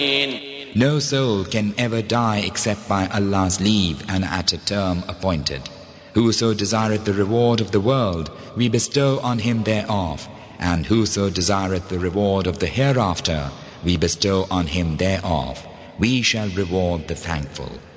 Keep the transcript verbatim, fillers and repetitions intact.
No soul can ever die except by Allah's leave and at a term appointed. Whoso desireth the reward of the world, we bestow on him thereof, and whoso desireth the reward of the hereafter, we bestow on him thereof. We shall reward the thankful.